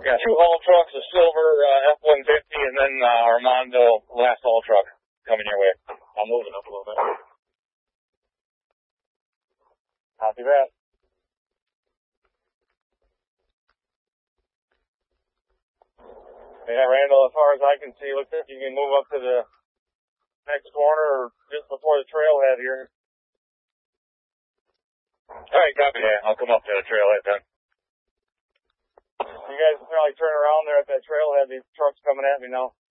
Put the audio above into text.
Got 2 haul trucks, a silver F-150, and then Armando last haul truck coming your way. I'm moving up a little bit. Copy that. Yeah, Randall, as far as I can see, looks like you can move up to the next corner or just before the trailhead here. Alright, copy that. I'll come up to the trailhead then. You guys can probably turn around there at that trailhead. These trucks coming at me now.